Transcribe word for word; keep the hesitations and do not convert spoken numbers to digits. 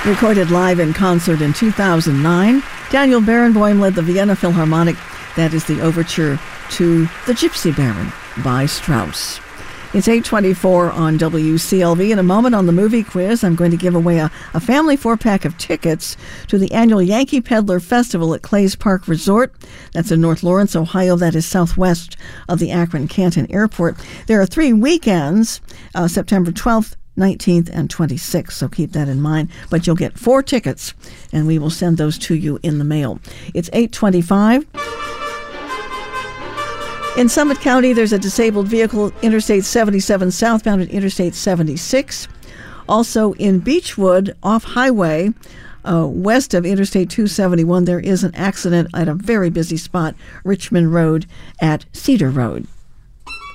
Recorded live in concert in two thousand nine, Daniel Barenboim led the Vienna Philharmonic. That is the overture to The Gypsy Baron by Strauss. It's eight twenty-four on W C L V. In a moment on the movie quiz, I'm going to give away a, a family four-pack of tickets to the annual Yankee Peddler Festival at Clays Park Resort. That's in North Lawrence, Ohio. That is southwest of the Akron-Canton Airport. There are three weekends, uh, September twelfth, nineteenth, and twenty-sixth, so keep that in mind. But you'll get four tickets, and we will send those to you in the mail. It's eight twenty-five. In Summit County, there's a disabled vehicle, Interstate seventy-seven southbound at Interstate seventy-six. Also in Beechwood, off-highway, uh, west of Interstate two seventy-one, there is an accident at a very busy spot, Richmond Road at Cedar Road.